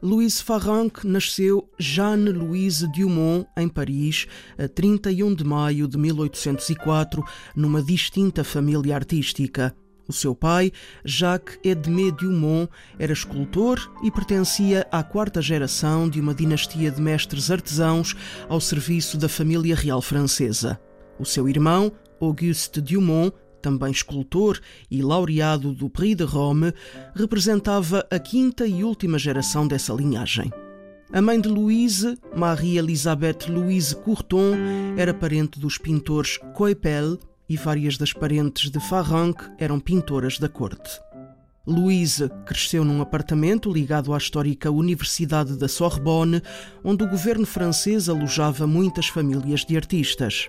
Louise Farrenc nasceu Jeanne-Louise Dumont, em Paris, a 31 de maio de 1804, numa distinta família artística. O seu pai, Jacques Edmé Dumont, era escultor e pertencia à quarta geração de uma dinastia de mestres artesãos ao serviço da família real francesa. O seu irmão, Auguste Dumont, também escultor e laureado do Prix de Rome, representava a quinta e última geração dessa linhagem. A mãe de Louise, Marie-Elisabeth Louise Courton, era parente dos pintores Coypel e várias das parentes de Farrenc eram pintoras da corte. Louise cresceu num apartamento ligado à histórica Universidade da Sorbonne, onde o governo francês alojava muitas famílias de artistas.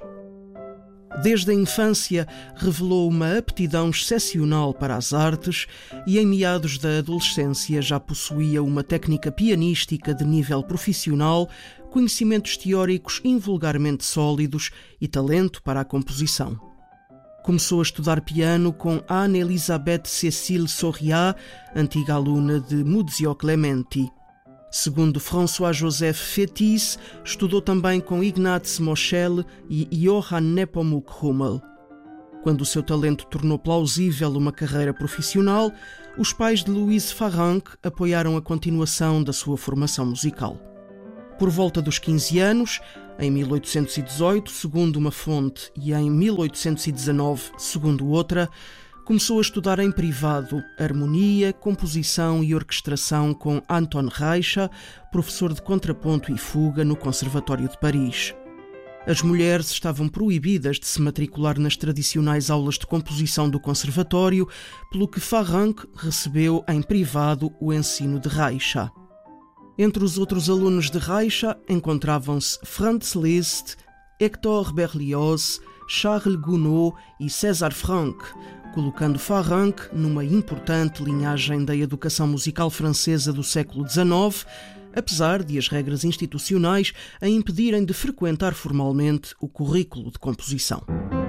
Desde a infância revelou uma aptidão excepcional para as artes e em meados da adolescência já possuía uma técnica pianística de nível profissional, conhecimentos teóricos invulgarmente sólidos e talento para a composição. Começou a estudar piano com Anne-Elisabeth Cécile Soria, antiga aluna de Muzio Clementi. Segundo François-Joseph Fétis, estudou também com Ignaz Moschel e Johann Nepomuk Hummel. Quando o seu talento tornou plausível uma carreira profissional, os pais de Louise Farrenc apoiaram a continuação da sua formação musical. Por volta dos 15 anos, em 1818, segundo uma fonte, e em 1819, segundo outra, começou a estudar em privado harmonia, composição e orquestração com Anton Reicha, professor de contraponto e fuga no Conservatório de Paris. As mulheres estavam proibidas de se matricular nas tradicionais aulas de composição do Conservatório, pelo que Farrenc recebeu em privado o ensino de Reicha. Entre os outros alunos de Reicha encontravam-se Franz Liszt, Hector Berlioz, Charles Gounod e César Franck, colocando Farrenc numa importante linhagem da educação musical francesa do século XIX, apesar de as regras institucionais a impedirem de frequentar formalmente o currículo de composição.